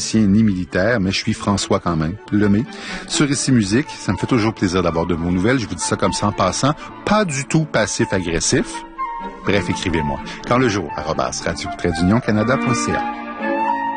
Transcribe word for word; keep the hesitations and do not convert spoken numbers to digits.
politicien ni militaire, mais je suis François quand même, Lemay. Sur Ici Musique, ça me fait toujours plaisir d'avoir de vos nouvelles. Je vous dis ça comme ça en passant. Pas du tout passif-agressif. Bref, écrivez-moi. Quand le jour, arobase radio-canada.ca.